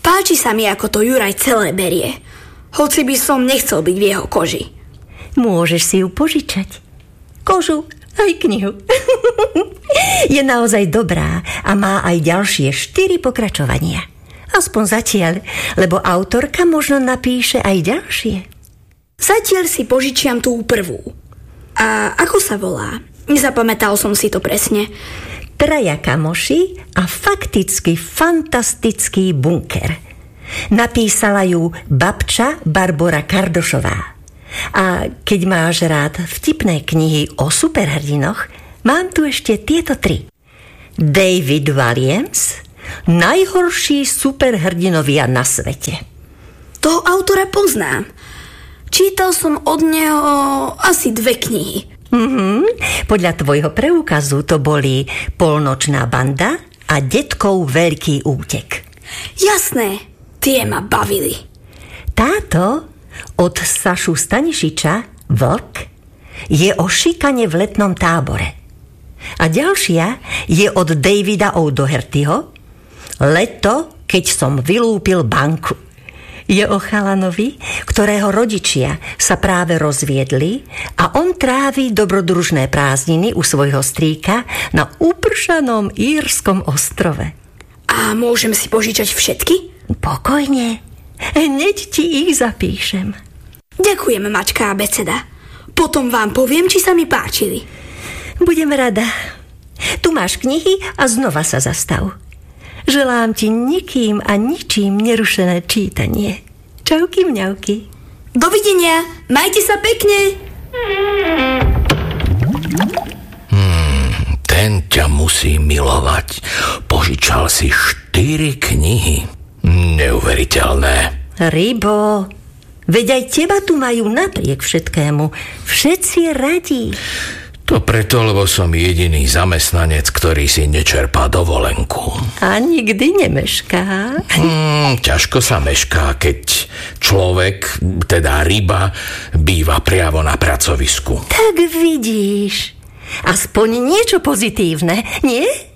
Páči sa mi, ako to Juraj celé berie. Hoci by som nechcel byť v jeho koži. Môžeš si ju požičať. Kožu, aj knihu. Je naozaj dobrá a má aj ďalšie 4 pokračovania. Aspoň zatiaľ, lebo autorka možno napíše aj ďalšie. Zatiaľ si požičiam tú prvú. A ako sa volá? Nezapamätal som si to presne. Traja kamoši a fakticky fantastický bunker. Napísala ju babča Barbora Kardošová. A keď máš rád vtipné knihy o superhrdinoch, mám tu ešte tieto 3. David Walliams, najhorší superhrdinovia na svete. Toho autora poznám. Čítal som od neho asi 2 knihy. Podľa tvojho preukazu to boli Polnočná banda a Detkov veľký útek. Jasné, tie ma bavili. Táto od Sašu Stanišiča, Vlk, je o šikane v letnom tábore. A ďalšia je od Davida O'Dohertyho, Leto, keď som vylúpil banku. Je o chalanovi, ktorého rodičia sa práve rozviedli a on trávi dobrodružné prázdniny u svojho strýka na upršanom írskom ostrove. A môžem si požičať všetky? Pokojne, hneď ti ich zapíšem. Ďakujem, mačka abeceda. Potom vám poviem, či sa mi páčili. Budem rada. Tu máš knihy a znova sa zastav. Želám ti nikým a ničím nerušené čítanie. Čauky mňauky. Dovidenia, majte sa pekne. Ten ťa musí milovať. Požičal si 4 knihy. Neuveriteľné. Rybo, veď aj teba tu majú napriek všetkému. Všetci radí. To preto, lebo som jediný zamestnanec, ktorý si nečerpá dovolenku. A nikdy nemešká. Ťažko sa mešká, keď človek, teda ryba, býva priamo na pracovisku. Tak vidíš. Aspoň niečo pozitívne, nie?